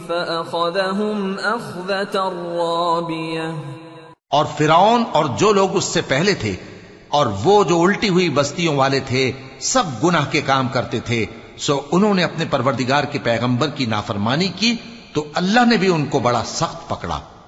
फअख़ज़हुम अख़ज़तन राबियह। और फिरौन और जो लोग उससे पहले थे और वो जो उल्टी हुई बस्तियों वाले थे सब गुनाह के काम करते थे, सो उन्होंने अपने परवरदिगार के पैगंबर की नाफरमानी की तो अल्लाह ने भी उनको बड़ा सख्त पकड़ा।